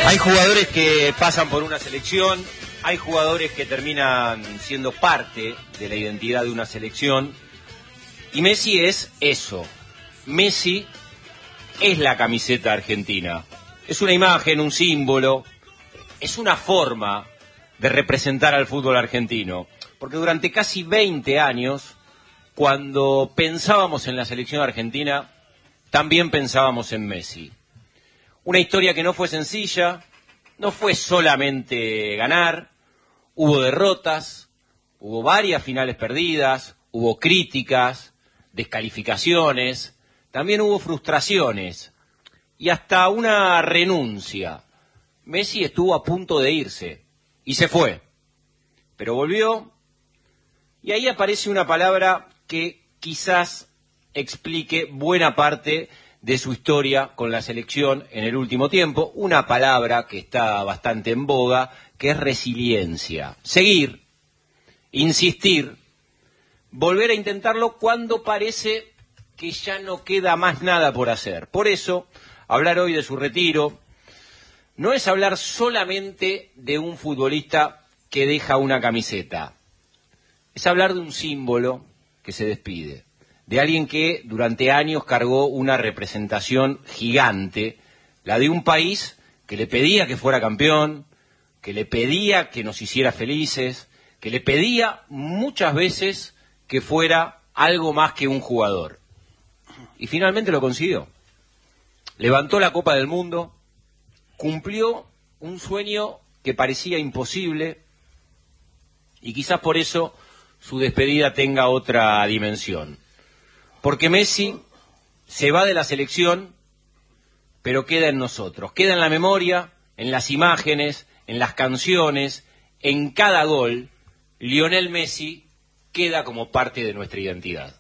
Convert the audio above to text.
Hay jugadores que pasan por una selección, hay jugadores que terminan siendo parte de la identidad de una selección, y Messi es eso. Messi es la camiseta argentina. Es una imagen, un símbolo, es una forma de representar al fútbol argentino. Porque durante casi 20 años, cuando pensábamos en la selección argentina, también pensábamos en Messi. Una historia que no fue sencilla, no fue solamente ganar, hubo derrotas, hubo varias finales perdidas, hubo críticas, descalificaciones, también hubo frustraciones y hasta una renuncia. Messi estuvo a punto de irse y se fue, pero volvió y ahí aparece una palabra que quizás explique buena parte de su historia con la selección en el último tiempo, una palabra que está bastante en boga, que es resiliencia. Seguir, insistir, volver a intentarlo cuando parece que ya no queda más nada por hacer. Por eso, hablar hoy de su retiro no es hablar solamente de un futbolista que deja una camiseta, es hablar de un símbolo que se despide, de alguien que durante años cargó una representación gigante, la de un país que le pedía que fuera campeón, que le pedía que nos hiciera felices, que le pedía muchas veces que fuera algo más que un jugador. Y finalmente lo consiguió. Levantó la Copa del Mundo, cumplió un sueño que parecía imposible y quizás por eso su despedida tenga otra dimensión. Porque Messi se va de la selección, pero queda en nosotros, queda en la memoria, en las imágenes, en las canciones, en cada gol. Lionel Messi queda como parte de nuestra identidad.